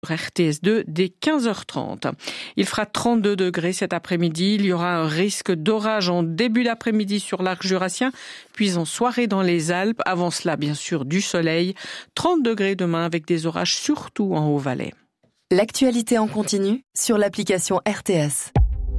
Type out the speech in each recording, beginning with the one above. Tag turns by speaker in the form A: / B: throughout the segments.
A: RTS2 dès 15h30. Il fera 32 degrés cet après-midi. Il y aura un risque d'orage en début d'après-midi sur l'arc jurassien, puis en soirée dans les Alpes. Avant cela, bien sûr, du soleil. 30 degrés demain avec des orages surtout en Haut-Valais.
B: L'actualité en continu sur l'application RTS.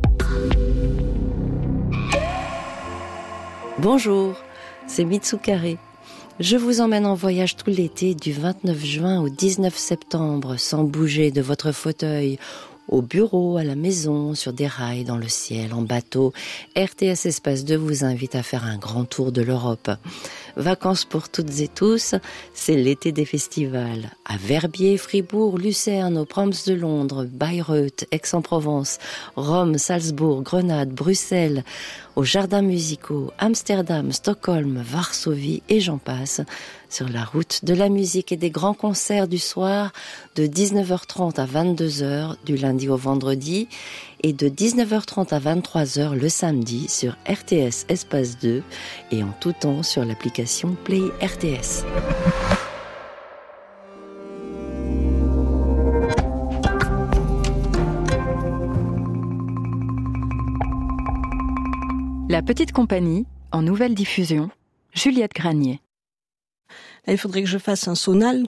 C: Bonjour, c'est Mitsukare. Je vous emmène en voyage tout l'été du 29 juin au 19 septembre sans bouger de votre fauteuil. Au bureau, à la maison, sur des rails, dans le ciel, en bateau, RTS Espace 2 vous invite à faire un grand tour de l'Europe. Vacances pour toutes et tous, c'est l'été des festivals. À Verbier, Fribourg, Lucerne, aux Proms de Londres, Bayreuth, Aix-en-Provence, Rome, Salzbourg, Grenade, Bruxelles, aux jardins musicaux, Amsterdam, Stockholm, Varsovie et j'en passe. Sur la route de la musique et des grands concerts du soir de 19h30 à 22h du lundi au vendredi et de 19h30 à 23h le samedi sur RTS Espace 2 et en tout temps sur l'application Play RTS.
B: La petite compagnie, en nouvelle diffusion, Juliette Granier.
D: Là, il faudrait que je fasse un sonal.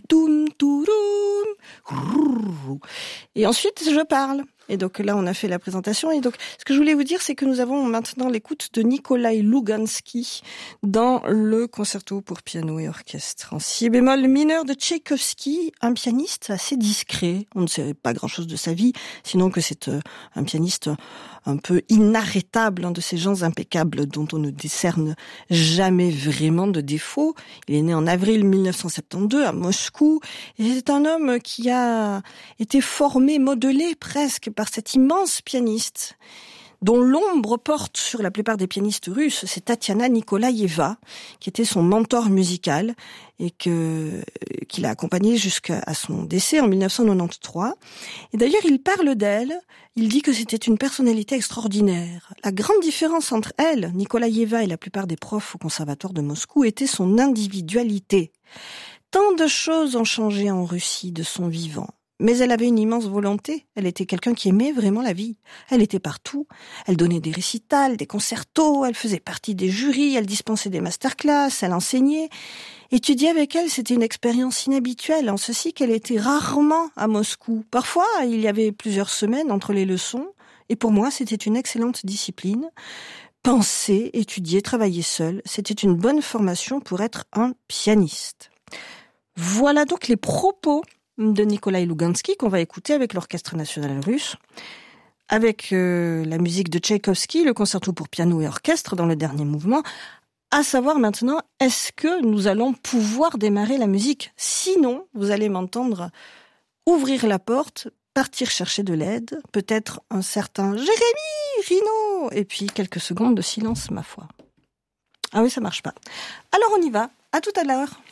D: Et ensuite, je parle. Et donc là, on a fait la présentation. Et donc, ce que je voulais vous dire, c'est que nous avons maintenant l'écoute de Nikolai Lugansky dans le concerto pour piano et orchestre en si bémol mineur de Tchaïkovski, un pianiste assez discret. On ne sait pas grand-chose de sa vie, sinon que c'est un pianiste un peu inarrêtable, de ces gens impeccables dont on ne décerne jamais vraiment de défauts. Il est né en avril 1972 à Moscou. Et c'est un homme qui a été formé, modelé presque par cet immense pianiste dont l'ombre porte sur la plupart des pianistes russes, c'est Tatiana Nikolaïeva, qui était son mentor musical et qu'il a accompagné jusqu'à son décès en 1993. Et d'ailleurs, il parle d'elle, il dit que c'était une personnalité extraordinaire. La grande différence entre elle, Nikolaïeva et la plupart des profs au conservatoire de Moscou était son individualité. Tant de choses ont changé en Russie de son vivant. Mais elle avait une immense volonté. Elle était quelqu'un qui aimait vraiment la vie. Elle était partout. Elle donnait des récitals, des concertos, elle faisait partie des jurys, elle dispensait des masterclass, elle enseignait. Étudier avec elle, c'était une expérience inhabituelle, en ceci qu'elle était rarement à Moscou. Parfois, il y avait plusieurs semaines entre les leçons, et pour moi, c'était une excellente discipline. Penser, étudier, travailler seul, c'était une bonne formation pour être un pianiste. Voilà donc les propos de Nikolai Lugansky qu'on va écouter avec l'Orchestre national russe, avec la musique de Tchaïkovski, le concerto pour piano et orchestre dans le dernier mouvement, à savoir maintenant, est-ce que nous allons pouvoir démarrer la musique ? Sinon, vous allez m'entendre ouvrir la porte, partir chercher de l'aide, peut-être un certain Jérémy, Rino, et puis quelques secondes de silence, ma foi. Ah oui, ça marche pas. Alors on y va, à tout à l'heure.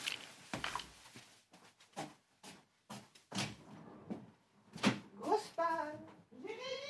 D: Allô ?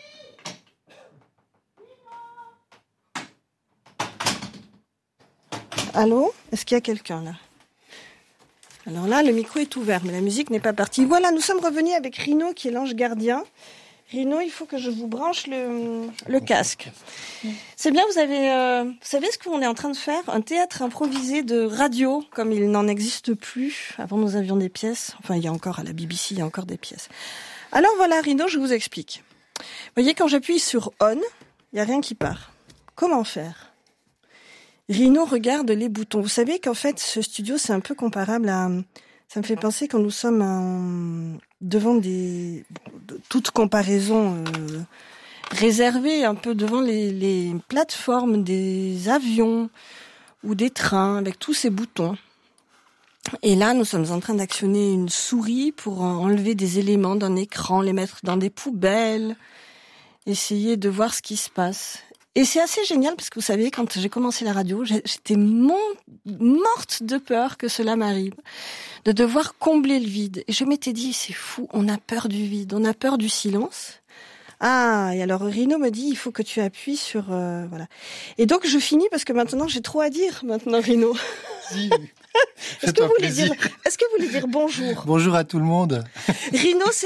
D: Est-ce qu'il y a quelqu'un là ? Alors là, le micro est ouvert, mais la musique n'est pas partie. Voilà, nous sommes revenus avec Rino, qui est l'ange gardien. Rino, il faut que je vous branche le casque. C'est bien, vous savez ce qu'on est en train de faire ? Un théâtre improvisé de radio, comme il n'en existe plus. Avant, nous avions des pièces. Enfin, il y a encore à la BBC, il y a encore des pièces. Alors voilà, Rino, je vous explique. Vous voyez, quand j'appuie sur on, il n'y a rien qui part. Comment faire ? Rino regarde les boutons. Vous savez qu'en fait, ce studio, c'est un peu comparable à... Ça me fait penser quand nous sommes devant toute comparaison réservée, un peu devant les plateformes des avions ou des trains, avec tous ces boutons. Et là, nous sommes en train d'actionner une souris pour enlever des éléments d'un écran, les mettre dans des poubelles, essayer de voir ce qui se passe. Et c'est assez génial parce que vous savez, quand j'ai commencé la radio, j'étais morte de peur que cela m'arrive, de devoir combler le vide. Et je m'étais dit, c'est fou, on a peur du vide, on a peur du silence. Ah, et alors Rino me dit, il faut que tu appuies sur... voilà. Et donc je finis parce que maintenant j'ai trop à dire, maintenant Rino.
E: Si.
D: Est-ce que vous voulez dire bonjour ?
E: Bonjour à tout le monde.
D: Rino, c'est